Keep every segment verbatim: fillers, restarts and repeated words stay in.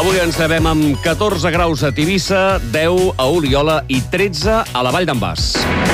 Avui ens devem amb catorze graus a Tivissa, deu a Oliola i tretze a la Vall d'en Bas.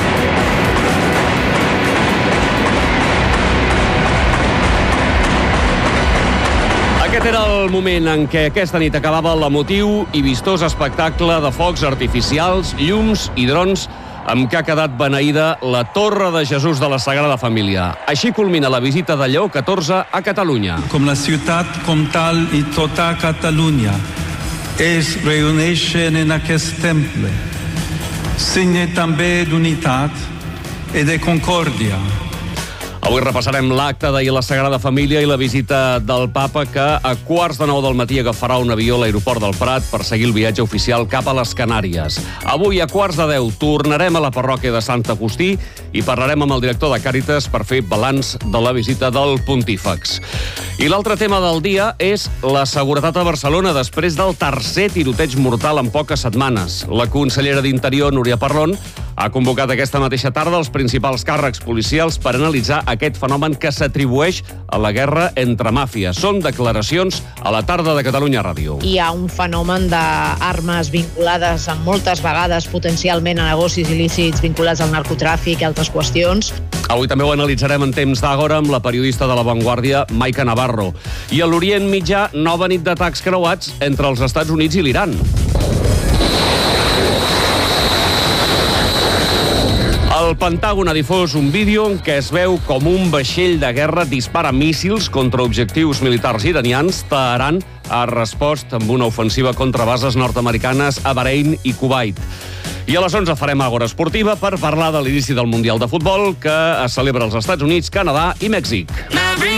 Aquest era el moment en què aquesta nit acabava l'emotiu i vistós espectacle de focs artificials, llums i drons amb què ha quedat beneïda la Torre de Jesús de la Sagrada Família. Així culmina la visita de Lleó catorze a Catalunya. Com la ciutat comtal i tota Catalunya es reuneixen en aquest temple, signe també d'unitat i de concòrdia. Avui repassarem l'acte d'ahir a la Sagrada Família i la visita del papa, que a quarts de nou del matí agafarà un avió a l'aeroport del Prat per seguir el viatge oficial cap a les Canàries. Avui a quarts de deu tornarem a la parròquia de Sant Agustí i parlarem amb el director de Càritas per fer balanç de la visita del pontífex. I l'altre tema del dia és la seguretat a Barcelona després del tercer tiroteig mortal en poques setmanes. La consellera d'Interior, Núria Parlon, ha convocat aquesta mateixa tarda els principals càrrecs policials per analitzar aquest fenomen que s'atribueix a la guerra entre màfies. Són declaracions a la tarda de Catalunya Ràdio. Hi ha un fenomen d'armes vinculades amb moltes vegades potencialment a negocis il·lícits vinculats al narcotràfic i altres qüestions. Avui també ho analitzarem en temps d'Àgora amb la periodista de La Vanguardia, Maica Navarro. I a l'Orient Mitjà, nova nit d'atacs creuats entre els Estats Units i l'Iran. El Pentàgon ha difós un vídeo en què es veu com un vaixell de guerra dispara míssils contra objectius militars iranians. Teheran ha respost amb una ofensiva contra bases nord-americanes a Bahrein i Kuwait. I a les onze farem Àgora Esportiva per parlar de l'inici del Mundial de Futbol que es celebra als Estats Units, Canadà i Mèxic.